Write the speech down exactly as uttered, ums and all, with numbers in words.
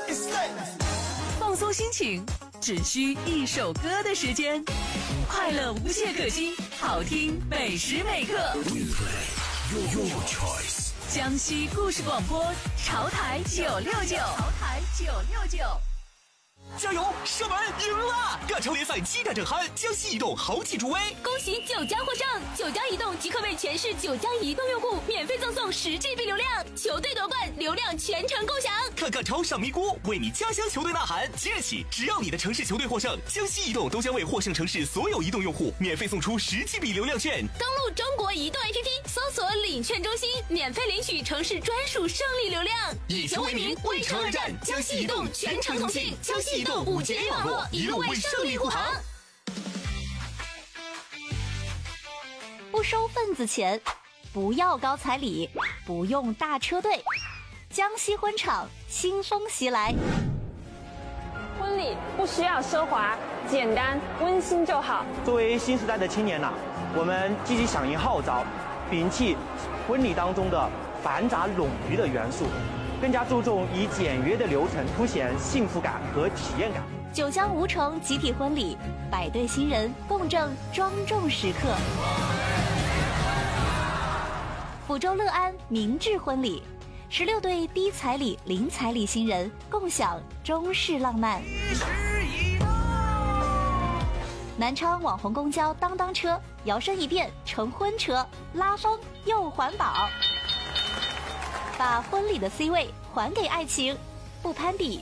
放松心情，只需一首歌的时间，快乐无懈可击，好听每时每刻。江西故事广播，潮台九六九，潮台九六九。 加油！射门赢了！亚超联赛激战正酣，江西移动豪气助威， 恭喜九江获胜！九江移动即刻为全市九江移动用户免费赠送十 G B 流量，球队夺冠，流量全程共享。 看看超上咪咕，为你家乡球队呐喊！即日起，只要你的城市球队获胜，江西移动都将为获胜城市所有移动用户免费送出十 G B 流量券。 登录中国移动 A P P， 搜索领券中心，免费领取城市专属胜利流量。 以球为名，为城而战，江西移动全程同信，江西移动五 G 网络一路为胜利护航。 不收份子钱，不要高彩礼，不用大车队。江西婚场新风袭来。 婚礼不需要奢华，简单温馨就好。 作为新时代的青年呐、啊，我们积极响应号召，摒弃婚礼当中的繁杂冗余的元素，更加注重以简约的流程凸显幸福感和体验感。 九江吴城集体婚礼，百对新人共证庄重时刻。抚州乐安明志婚礼，十六对低彩礼、零彩礼新人共享中式浪漫。南昌网红公交当当车摇身一变成婚车，拉风又环保，把婚礼的 C 位还给爱情，不攀比